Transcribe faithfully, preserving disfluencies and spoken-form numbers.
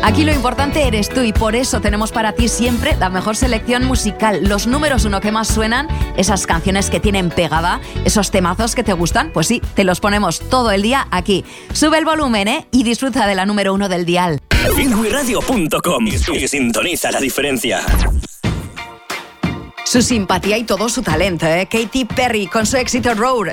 Aquí lo importante eres tú y por eso tenemos para ti siempre la mejor selección musical, los números uno que más suenan, esas canciones que tienen pegada, esos temazos que te gustan, pues sí, te los ponemos todo el día aquí. Sube el volumen, ¿eh? Y disfruta de la número uno del dial. Bilwi Radio punto com y sintoniza la diferencia. Su simpatía y todo su talento, ¿eh? Katy Perry con su éxito Roar.